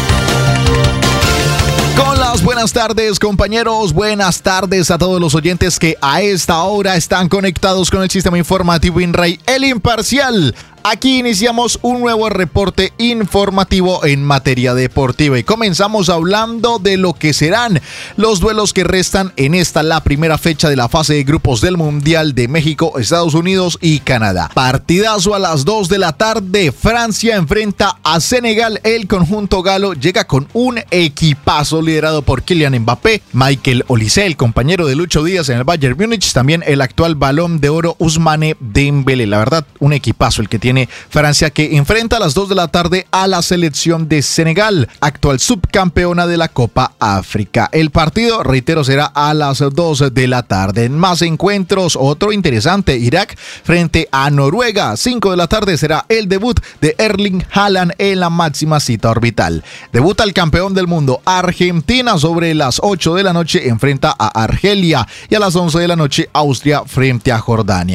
Con las buenas tardes, compañeros, buenas tardes a todos los oyentes que a esta hora están conectados con el Sistema Informativo INRAI, El Imparcial. Aquí iniciamos un nuevo reporte informativo en materia deportiva y comenzamos hablando de lo que serán los duelos que restan en esta, la primera fecha de la fase de grupos del Mundial de México, Estados Unidos y Canadá. Partidazo a las dos de la tarde, Francia enfrenta a Senegal. El conjunto galo llega con un equipazo liderado por Kylian Mbappé, Michael Olise, el compañero de Lucho Díaz en el Bayern Múnich, también el actual Balón de Oro Ousmane Dembélé. La verdad, un equipazo el que tiene Francia, que enfrenta a las dos de la tarde a la selección de Senegal, actual subcampeona de la Copa África. El partido, reitero, será a las dos de la tarde. En más encuentros, otro interesante, Irak frente a Noruega. cinco de la tarde será el debut de Erling Haaland en la máxima cita orbital. Debuta el campeón del mundo, Argentina, sobre las ocho de la noche enfrenta a Argelia, y a las once de la noche Austria frente a Jordania.